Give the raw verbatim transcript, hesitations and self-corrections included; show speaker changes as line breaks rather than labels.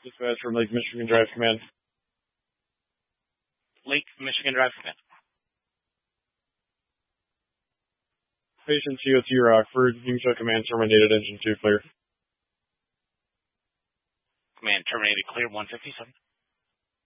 Dispatch from Lake Michigan Drive Command.
Lake Michigan Drive Command.
Patient C O T Rockford, you can show command terminated, engine two clear.
Command terminated, clear one fifty-seven.